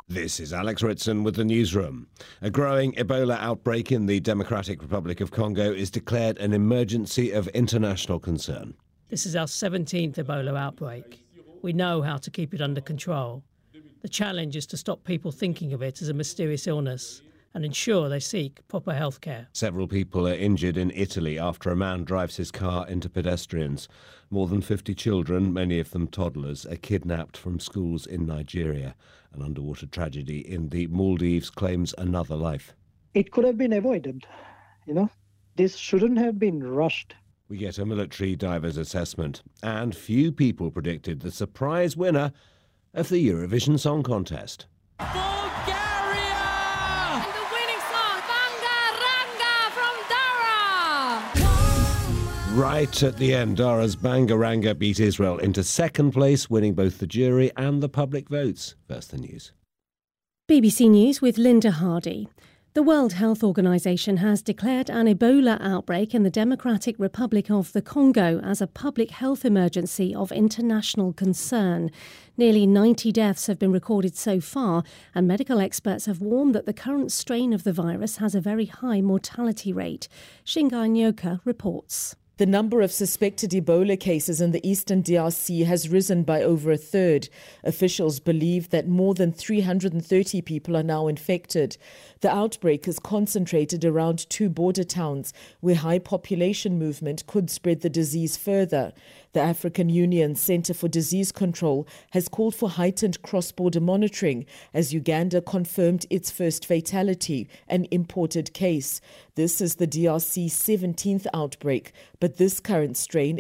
This is Alex Ritson with the newsroom. A growing Ebola outbreak in the Democratic Republic of Congo is declared an emergency of international concern. This is our 17th Ebola outbreak. We know how to keep it under control. The challenge is to stop people thinking of it as a mysterious illness and ensure they seek proper health care. Several people are injured in Italy after a man drives his car into pedestrians. More than 50 children, many of them toddlers, are kidnapped from schools in Nigeria. An underwater tragedy in the Maldives claims another life. It could have been avoided, This shouldn't have been rushed. We get a military diver's assessment, and few people predicted the surprise winner of the Eurovision Song Contest. Bulgaria! And the winning song, Banga Ranga from Dara! Right at the end, Dara's Bangaranga beat Israel into second place, winning both the jury and the public votes. First the news. BBC News with Linda Hardy. The World Health Organization has declared an Ebola outbreak in the Democratic Republic of the Congo as a public health emergency of international concern. Nearly 90 deaths have been recorded so far, and medical experts have warned that the current strain of the virus has a very high mortality rate. Shingai Nyoka reports. The number of suspected Ebola cases in the eastern DRC has risen by over a third. Officials believe that more than 330 people are now infected. The outbreak is concentrated around two border towns where high population movement could spread the disease further. The African Union's Centre for Disease Control has called for heightened cross-border monitoring as Uganda confirmed its first fatality, an imported case. This is the DRC's 17th outbreak, but this current strain